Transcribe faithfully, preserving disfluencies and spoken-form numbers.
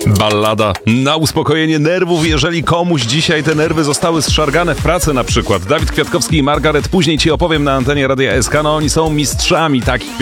Ballada na uspokojenie nerwów, jeżeli komuś dzisiaj te nerwy zostały zszargane w pracy na przykład. Dawid Kwiatkowski i Margaret, później ci opowiem na antenie Radia S K, no oni są mistrzami takich